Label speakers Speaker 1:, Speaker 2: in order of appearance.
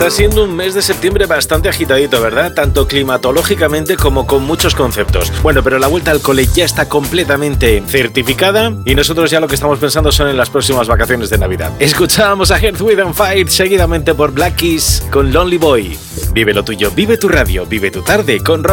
Speaker 1: Está siendo un mes de septiembre bastante agitadito, ¿verdad? Tanto climatológicamente como con muchos conceptos. Bueno, pero la vuelta al cole ya está completamente certificada y nosotros ya lo que estamos pensando son en las próximas vacaciones de Navidad. Escuchábamos a Earth, Wind and Fire seguidamente por Black Keys con Lonely Boy. Vive lo tuyo, vive tu radio, vive tu tarde con